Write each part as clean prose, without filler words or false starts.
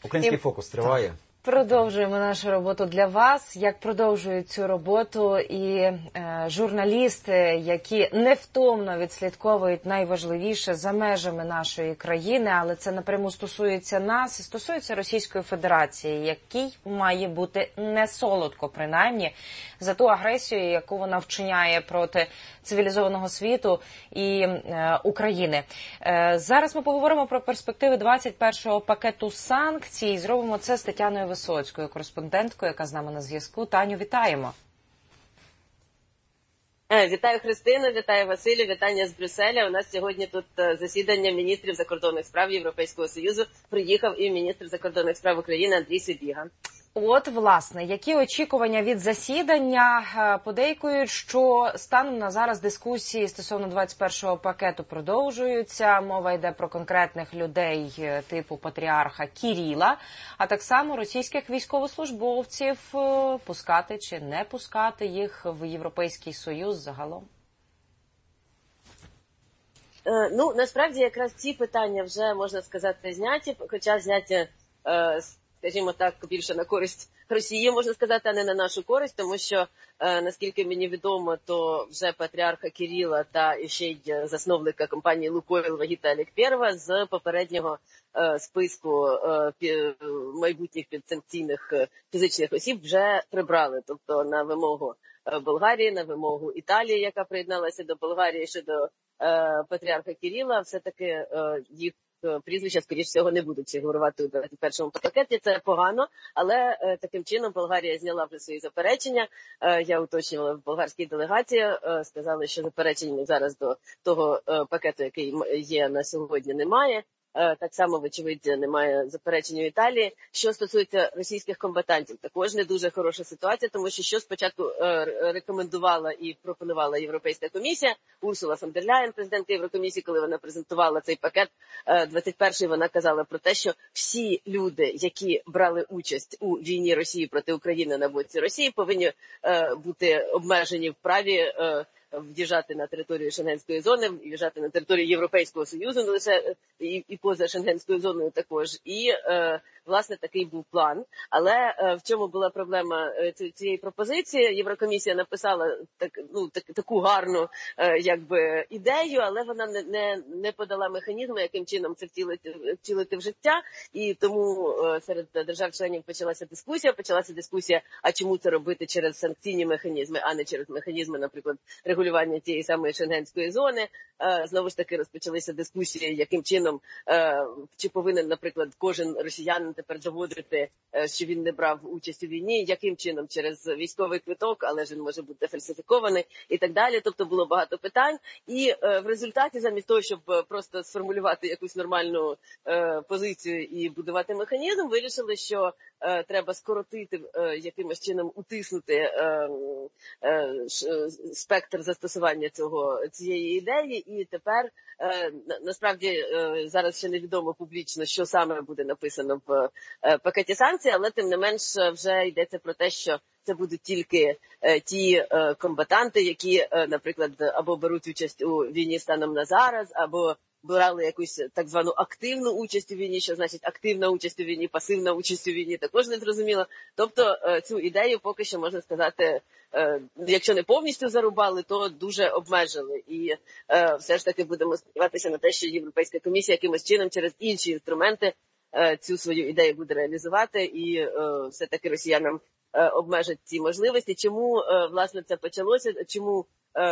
Український фокус триває. Продовжуємо нашу роботу для вас. Як продовжують цю роботу і журналісти, які невтомно відслідковують найважливіше за межами нашої країни, але це напряму стосується нас і стосується Російської Федерації, який має бути не солодко, принаймні, за ту агресію, яку вона вчиняє проти цивілізованого світу і України. Зараз ми поговоримо про перспективи 21-го пакету санкцій. Зробимо це з Тетяною Висоцькою, кореспонденткою, яка з нами на зв'язку. Таню, вітаємо. Вітаю, Христину, вітаю, Василю, вітання з Брюсселя. У нас сьогодні тут засідання міністрів закордонних справ Європейського Союзу. Приїхав і міністр закордонних справ України Андрій Сибіга. От, власне, які очікування від засідання? Подейкують, що станом на зараз дискусії стосовно 21-го пакету продовжуються. Мова йде про конкретних людей типу патріарха Кіріла, а так само російських військовослужбовців, пускати чи не пускати їх в Європейський Союз загалом. Насправді, якраз ці питання вже, можна сказати, зняті, хоча зняті, скажімо так, більше на користь Росії, можна сказати, а не на нашу користь, тому що, наскільки мені відомо, то вже патріарха Кіріла та ще й засновника компанії «Лукойл» Вагіталія Пєрова з попереднього списку майбутніх підсанкційних фізичних осіб вже прибрали. Тобто на вимогу Болгарії, на вимогу Італії, яка приєдналася до Болгарії щодо патріарха Кіріла, все-таки їх прізвища, скоріш всього, не будуть фігурувати у 21-му пакеті. Це погано, але таким чином Болгарія зняла вже свої заперечення. Я уточнювала в болгарській делегації, сказали, що заперечень зараз до того пакету, який є на сьогодні, немає. Так само, вочевидь, немає заперечень у Італії. Що стосується російських комбатантів, також не дуже хороша ситуація, тому що спочатку рекомендувала і пропонувала Європейська комісія, Урсула фон дер Ляєн, президентка Єврокомісії, коли вона презентувала цей пакет 21-й, вона казала про те, що всі люди, які брали участь у війні Росії проти України на боці Росії, повинні бути обмежені в праві в'їжджати на територію Шенгенської зони, в'їжджати на територію Європейського Союзу, не лише і поза Шенгенською зоною також. І, власне, такий був план. Але в чому була проблема цієї пропозиції? Єврокомісія написала таку гарну ідею, але вона не подала механізму, яким чином це втілити в життя. І тому серед держав-членів почалася дискусія, а чому це робити через санкційні механізми, а не через механізми, наприклад, регулювання тієї самої Шенгенської зони. Знову ж таки розпочалися дискусії, яким чином, чи повинен, наприклад, кожен росіянин тепер доводити, що він не брав участь у війні, яким чином, через військовий квиток, але ж він може бути фальсифікований і так далі. Тобто було багато питань. І в результаті, замість того, щоб просто сформулювати якусь нормальну позицію і будувати механізм, вирішили, що треба скоротити, якимось чином утиснути спектр застосування цієї ідеї. І тепер, насправді, зараз ще невідомо публічно, що саме буде написано в пакеті санкцій, але тим не менш вже йдеться про те, що це будуть тільки ті комбатанти, які, наприклад, або беруть участь у війні станом на зараз, або брали якусь так звану активну участь у війні, що значить активна участь у війні, пасивна участь у війні, також не зрозуміло. Тобто цю ідею поки що, можна сказати, якщо не повністю зарубали, то дуже обмежили. І все ж таки будемо сподіватися на те, що Європейська комісія якимось чином через інші інструменти цю свою ідею буде реалізувати і все-таки росіянам обмежать ці можливості. Чому, власне, це почалося? Чому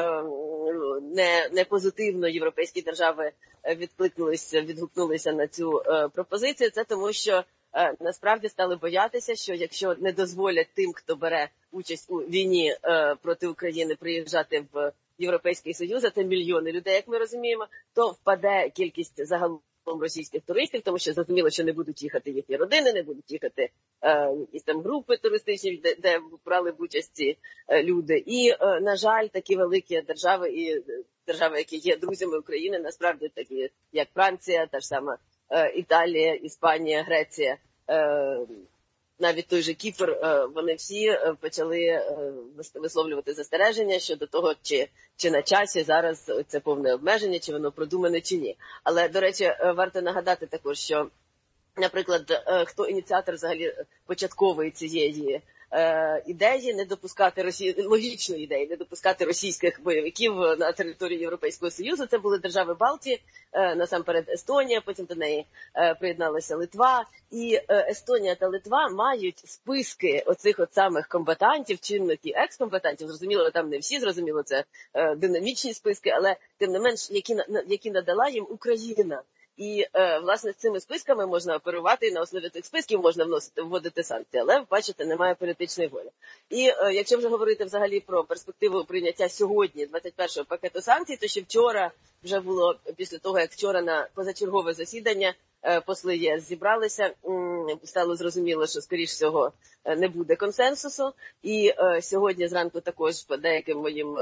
не позитивно європейські держави відгукнулися на цю пропозицію? Це тому, що насправді стали боятися, що якщо не дозволять тим, хто бере участь у війні проти України, приїжджати в Європейський Союз, а це мільйони людей, як ми розуміємо, то впаде кількість загалом російських туристів, тому що зрозуміло, що не будуть їхати їхні родини, не будуть їхати якісь там групи туристичні, де брали б участь ці люди. І, на жаль, такі великі держави і держави, які є друзями України, насправді такі, як Франція, та ж сама Італія, Іспанія, Греція, навіть той же Кіпр, вони всі почали висловлювати застереження щодо того, чи на часі зараз це повне обмеження, чи воно продумане, чи ні. Але, до речі, варто нагадати також, що наприклад, хто ініціатор взагалі початкової цієї ідеї не допускати логічної ідеї не допускати російських бойовиків на територію Європейського Союзу. Це були держави Балтії, насамперед Естонія, потім до неї приєдналася Литва. І Естонія та Литва мають списки оцих от самих комбатантів, чинних і екскомбатантів. Зрозуміло, там не всі, зрозуміло, це динамічні списки, але тим не менш, які надала їм Україна. І, власне, з цими списками можна оперувати, і на основі тих списків можна вводити санкції. Але, бачите, немає політичної волі. І якщо вже говорити взагалі про перспективу прийняття сьогодні 21-го пакету санкцій, то ще вчора вже було, після того, як вчора на позачергове засідання посли ЄС зібралися, стало зрозуміло, що, скоріш всього, не буде консенсусу. І сьогодні зранку також, по деяким моїм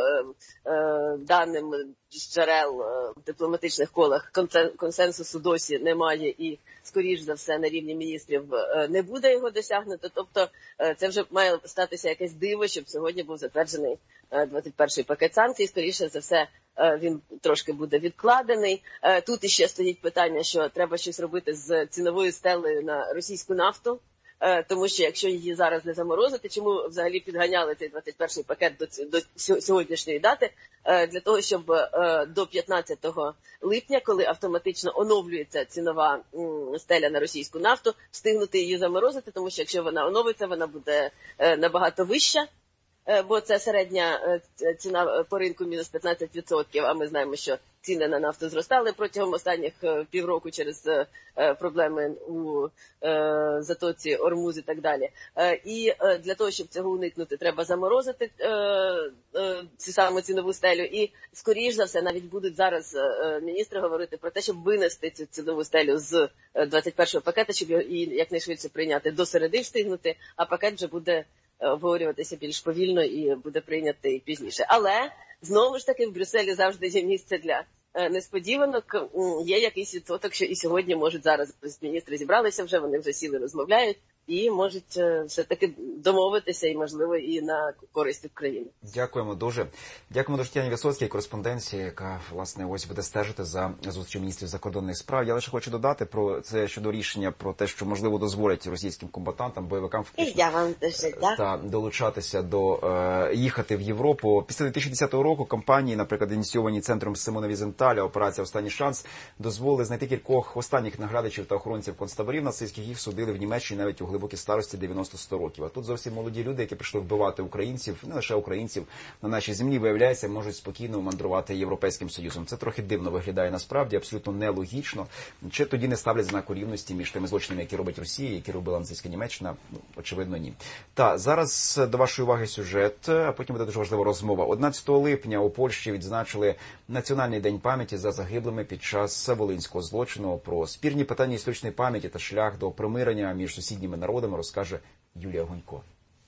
даним з джерел в дипломатичних колах, консенсусу досі немає і, скоріш за все, на рівні міністрів не буде його досягнуто. Тобто це вже має статися якесь диво, щоб сьогодні був затверджений 21-й пакет санкцій. Скоріше за все, він трошки буде відкладений. Тут іще стоїть питання, що треба щось робити з ціновою стелею на російську нафту, тому що якщо її зараз не заморозити, чому взагалі підганяли цей 21-й пакет до сьогоднішньої дати? Для того, щоб до 15 липня, коли автоматично оновлюється цінова стеля на російську нафту, встигнути її заморозити, тому що якщо вона оновиться, вона буде набагато вища. Бо це середня ціна по ринку мінус 15%, а ми знаємо, що ціни на нафту зростали протягом останніх півроку через проблеми у затоці Ормуз і так далі. І для того, щоб цього уникнути, треба заморозити цю саму цінову стелю. І, скоріш за все, навіть будуть зараз міністри говорити про те, щоб винести цю цінову стелю з 21-го пакета, щоб її якнайшвидше прийняти, до середи встигнути, а пакет вже буде обговорюватися більш повільно і буде прийнятий пізніше. Але, знову ж таки, в Брюсселі завжди є місце для несподіванок. Є якийсь відсоток, що і сьогодні можуть зараз міністри зібралися вже, вони вже сіли, розмовляють і можуть все-таки домовитися і, можливо, і на користь України. Дякуємо дуже. Дякуємо дуже Тетяні Висоцькій, кореспонденції, яка, власне, ось буде стежити за зустрічю міністрів закордонних справ. Я лише хочу додати про це щодо рішення про те, що, можливо, дозволять російським комбатантам, бойовикам долучатися їхати в Європу. Після 2010 року кампанії, наприклад, ініційовані центром Симона Візенталя, операція «Останній шанс», дозволили знайти кількох останніх наглядачів та охоронців концтаборів нацистських. Їх судили в Німеччині навіть у глибокій старості 90-100 років. А тут зовсім молоді люди, які прийшли вбивати українців, не лише українців, на нашій землі, виявляється, можуть спокійно мандрувати Європейським Союзом. Це трохи дивно виглядає насправді, абсолютно нелогічно. Чи тоді не ставлять знак рівності між тими злочинами, які робить Росія, які робила нацистська Німеччина? Очевидно, ні. Та зараз до вашої уваги сюжет, а потім буде дуже важлива розмова. 11 липня у Польщі відзначили Національний день пам'яті за загиблими під час волинського злочину. Про спірні питання історичної пам'яті та шлях до примирення між сусідніми народами розкаже Юлія Гунько.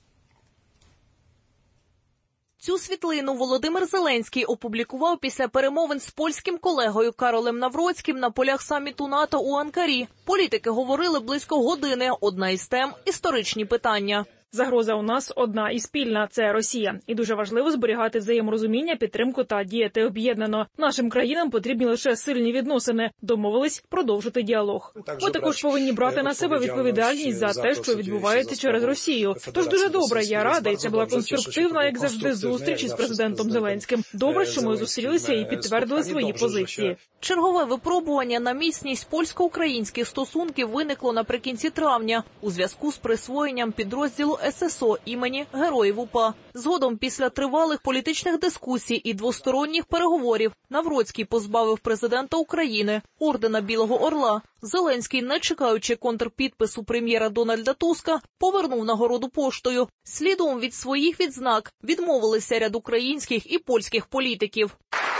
Цю світлину Володимир Зеленський опублікував після перемовин з польським колегою Каролем Навроцьким на полях саміту НАТО у Анкарі. Політики говорили близько години. Одна із тем – історичні питання. Загроза у нас одна і спільна – це Росія. І дуже важливо зберігати взаєморозуміння, підтримку та діяти об'єднано. Нашим країнам потрібні лише сильні відносини. Домовились продовжити діалог. Ми також повинні брати на себе відповідальність за те, що відбувається через Росію. Тож дуже добре, я радий. Це була конструктивна, як завжди, зустріч із президентом Зеленським. Добре, що ми зустрілися і підтвердили свої позиції. Чергове випробування на міцність польсько-українських стосунків виникло наприкінці травня у зв'язку з присвоєнням підрозділу ССО імені Героїв УПА. Згодом, після тривалих політичних дискусій і двосторонніх переговорів, Навроцький позбавив президента України ордена Білого Орла. Зеленський, не чекаючи контрпідпису прем'єра Дональда Туска, повернув нагороду поштою. Слідом від своїх відзнак відмовилися ряд українських і польських політиків.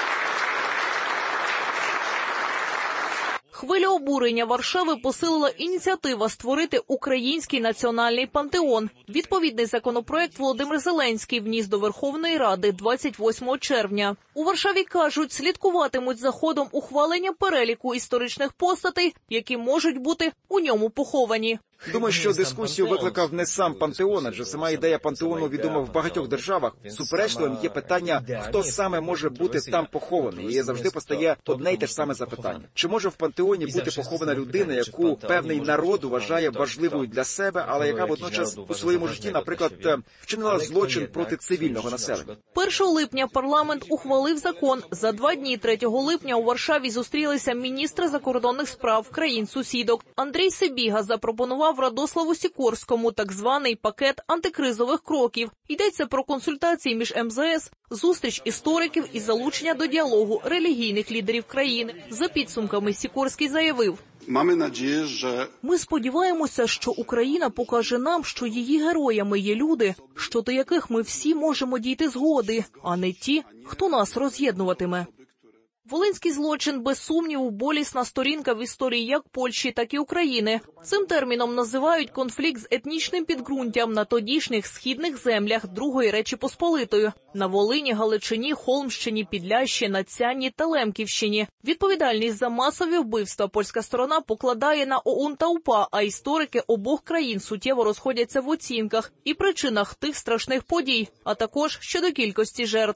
Хвилю обурення Варшави посилила ініціатива створити український національний пантеон. Відповідний законопроект Володимир Зеленський вніс до Верховної Ради 28 червня. У Варшаві кажуть, слідкуватимуть за ходом ухвалення переліку історичних постатей, які можуть бути у ньому поховані. Думаю, що дискусію викликав не сам пантеон, адже сама ідея пантеону відома в багатьох державах. Суперечливим є питання, хто саме може бути там похований. І завжди постає одне й те ж саме запитання. Чи може в пантеоні бути похована людина, яку певний народ вважає важливою для себе, але яка водночас у своєму житті, наприклад, вчинила злочин проти цивільного населення? 1 липня парламент ухвалив закон. За 2 дні 3 липня у Варшаві зустрілися міністри закордонних справ країн-сусідок. Андрій Сибіга запропонував Радославу Сікорському так званий пакет антикризових кроків. Йдеться про консультації між МЗС, зустріч істориків і залучення до діалогу релігійних лідерів країни. За підсумками Сікорський заявив: «Ми сподіваємося, що Україна покаже нам, що її героями є люди, щодо яких ми всі можемо дійти згоди, а не ті, хто нас роз'єднуватиме». Волинський злочин, без сумніву, болісна сторінка в історії як Польщі, так і України. Цим терміном називають конфлікт з етнічним підґрунтям на тодішніх східних землях Другої Речі Посполитої – на Волині, Галичині, Холмщині, Підлящі, Надцянні та Лемківщині. Відповідальність за масові вбивства польська сторона покладає на ОУН та УПА, а історики обох країн суттєво розходяться в оцінках і причинах тих страшних подій, а також щодо кількості жертв.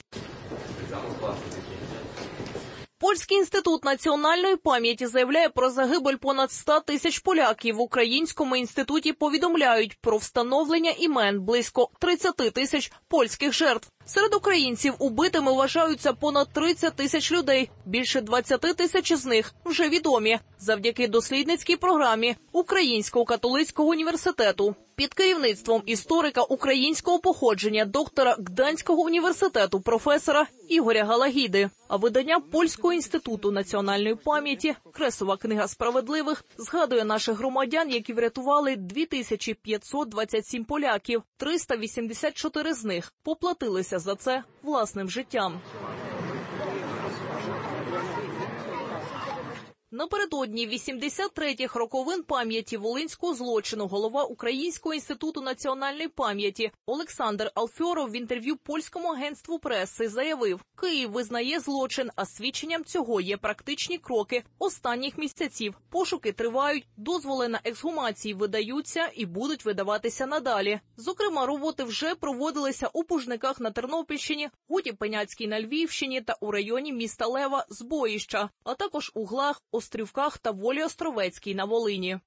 Польський інститут національної пам'яті заявляє про загибель понад 100 тисяч поляків. В Українському інституті повідомляють про встановлення імен близько 30 тисяч польських жертв. Серед українців убитими вважаються понад 30 тисяч людей. Більше 20 тисяч з них вже відомі завдяки дослідницькій програмі Українського католицького університету під керівництвом історика українського походження, доктора Гданського університету, професора Ігоря Галагіди. А видання Польського інституту національної пам'яті «Кресова книга справедливих» згадує наших громадян, які врятували 2527 поляків. 384 з них поплатилися за це власним життям. Напередодні 83-х роковин пам'яті волинського злочину голова Українського інституту національної пам'яті Олександр Алфьоров в інтерв'ю польському агентству преси заявив: «Київ визнає злочин, а свідченням цього є практичні кроки останніх місяців. Пошуки тривають, дозволи на ексгумації видаються і будуть видаватися надалі. Зокрема, роботи вже проводилися у Пужниках на Тернопільщині, Гуті-Пеняцькій на Львівщині та у районі міста Лева Збоїща, а також у Глах, Острівках та Волі Островецькій на Волині».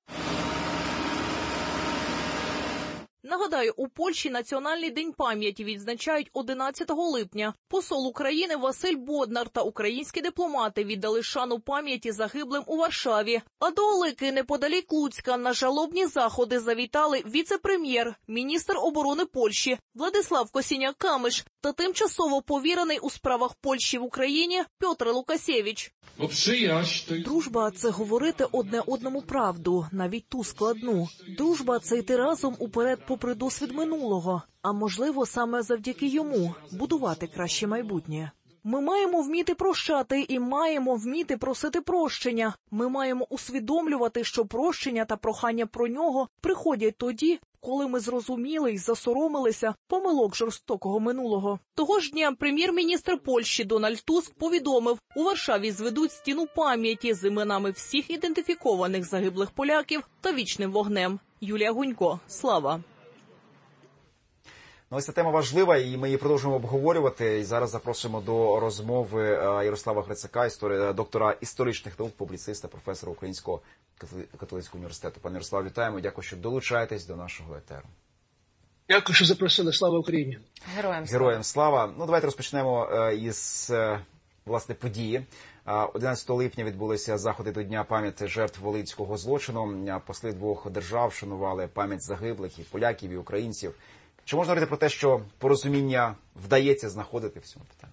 Нагадаю, у Польщі Національний день пам'яті відзначають 11 липня. Посол України Василь Боднар та українські дипломати віддали шану пам'яті загиблим у Варшаві. А до Олики, неподалік Луцька, на жалобні заходи завітали віце-прем'єр, міністр оборони Польщі Владислав Косіняк-Камиш та тимчасово повірений у справах Польщі в Україні Пьотр Лукасєвич. Дружба – це говорити одне одному правду, навіть ту складну. Дружба – це йти разом уперед попри досвід минулого, а можливо саме завдяки йому будувати краще майбутнє. Ми маємо вміти прощати і маємо вміти просити прощення. Ми маємо усвідомлювати, що прощення та прохання про нього приходять тоді, коли ми зрозуміли й засоромилися помилок жорстокого минулого. Того ж дня прем'єр-міністр Польщі Дональд Туск повідомив, у Варшаві зведуть стіну пам'яті з іменами всіх ідентифікованих загиблих поляків та вічним вогнем. Юлія Гунько, Слава. Ну, ось ця тема важлива, і ми її продовжуємо обговорювати. І зараз запрошуємо до розмови Ярослава Грицака, доктора історичних наук, публіциста, професора Українського католицького університету. Пане Ярославе, вітаємо. Дякую, що долучаєтесь до нашого етеру. Дякую, що запросили. Слава Україні. Героям слава. Ну, давайте розпочнемо із, власне, події. 11 липня відбулися заходи до Дня пам'яті жертв волинського злочину. Посли двох держав вшанували пам'ять загиблих і поляків, і українців. Чи можна говорити про те, що порозуміння вдається знаходити в цьому питанні?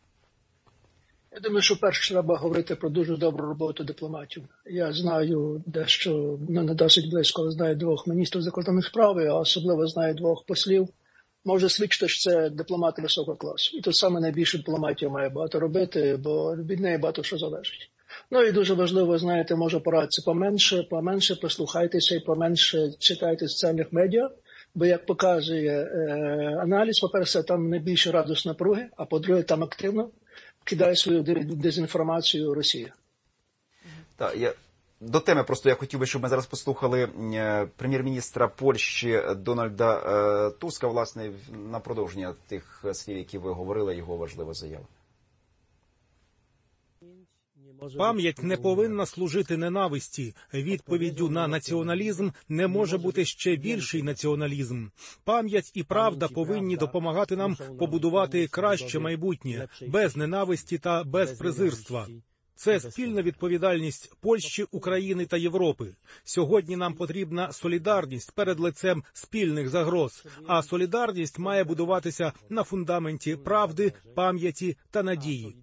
Я думаю, що перше треба говорити про дуже добру роботу дипломатів. Я знаю дещо, не досить близько, але знаю двох міністрів закордонних справ, а особливо знаю двох послів. Може свідчити, що це дипломати високого класу. І тут саме найбільше дипломатія має багато робити, бо від неї багато що залежить. Ну і дуже важливо, знаєте, може порадитися поменше послухайтеся і поменше читайте соціальних медіа. Бо, як показує аналіз, по-перше, там найбільше радість напруги, а по-друге, там активно кидає свою дезінформацію Росія. Так, До теми просто я хотів би, щоб ми зараз послухали прем'єр-міністра Польщі Дональда Туска, власне, на продовження тих слів, які ви говорили, його важлива заява. Пам'ять не повинна служити ненависті. Відповіддю на націоналізм не може бути ще більший націоналізм. Пам'ять і правда повинні допомагати нам побудувати краще майбутнє, без ненависті та без презирства. Це спільна відповідальність Польщі, України та Європи. Сьогодні нам потрібна солідарність перед лицем спільних загроз, а солідарність має будуватися на фундаменті правди, пам'яті та надії.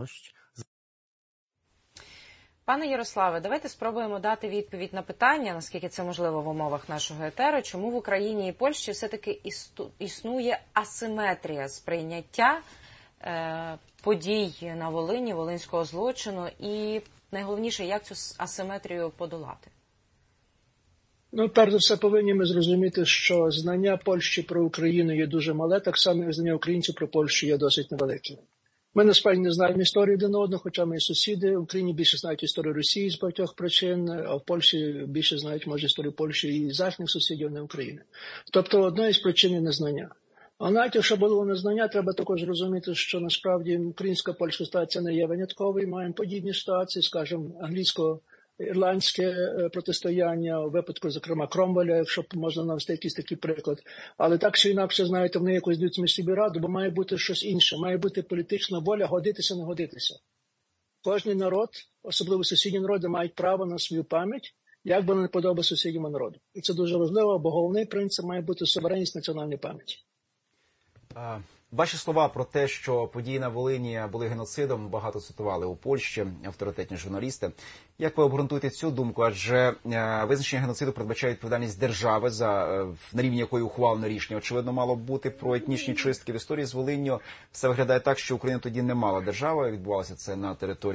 Пане Ярославе, давайте спробуємо дати відповідь на питання, наскільки це можливо в умовах нашого етеру, чому в Україні і Польщі все-таки існує асиметрія сприйняття подій на Волині, волинського злочину, і найголовніше, як цю асиметрію подолати? Перш за все, повинні ми зрозуміти, що знання Польщі про Україну є дуже мале, так само, як знання українців про Польщу є досить невелике. Ми, насправді, не знаємо історію один одного, хоча ми і сусіди. В Україні більше знають історію Росії з багатьох причин, а в Польщі більше знають, може, історію Польщі і західних сусідів, не України. Тобто, одна із причин є незнання. А навіть якщо було незнання, треба також розуміти, що насправді українсько-польська ситуація не є винятковою. Маємо подібні ситуації, скажімо, англійсько-ірландське протистояння, у випадку, зокрема, Кромвеля, якщо можна навести якийсь такий приклад. Але так чи інакше, знаєте, вони якось дають між собі раду, бо має бути щось інше, має бути політична воля годитися, не годитися. Кожний народ, особливо сусідні народи, мають право на свою пам'ять, як би не подобає сусідньому народу. І це дуже важливо, бо головний принцип має бути суверенність національної пам'яті. Ваші слова про те, що події на Волині були геноцидом, багато цитували у Польщі авторитетні журналісти. Як ви обґрунтуєте цю думку? Адже визначення геноциду передбачає відповідальність держави, на рівні якої ухвалено рішення. Очевидно, мало б бути про етнічні чистки. В історії з Волинню все виглядає так, що Україна тоді не мала держави, відбувалося це на території